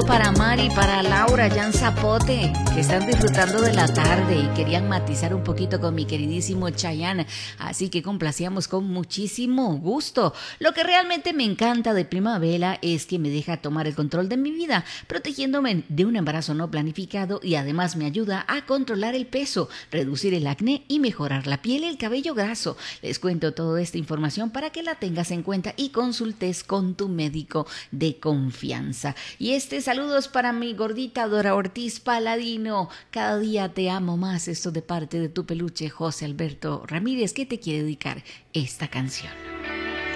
para Mari, para Laura, Jan Zapote, que están disfrutando de la tarde y querían matizar un poquito con mi queridísimo Chayanne, así que complacíamos con muchísimo gusto. Lo que realmente me encanta de Primavera es que me deja tomar el control de mi vida, protegiéndome de un embarazo no planificado y además me ayuda a controlar el peso, reducir el acné y mejorar la piel y el cabello graso. Les cuento toda esta información para que la tengas en cuenta y consultes con tu médico de confianza. Y saludos para mi gordita Dora Ortiz Paladino. Cada día te amo más. Esto de parte de tu peluche José Alberto Ramírez, que te quiere dedicar esta canción.